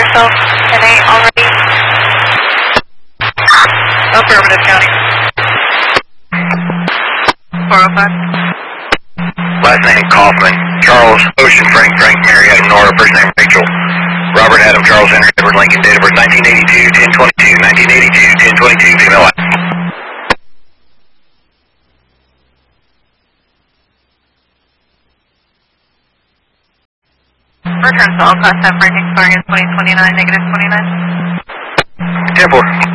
yourself, 10-8 already. Affirmative, County. 405. Last name Kaufman, Charles, Ocean, Frank, Mary, Adam, Nora, first name Rachel, Robert, Adam, Charles, Henry, Edward, Lincoln, date of birth 1982, 1022, 1982, 1022, female. Return to all class F, range expiring at 2029, negative 29. 10-4.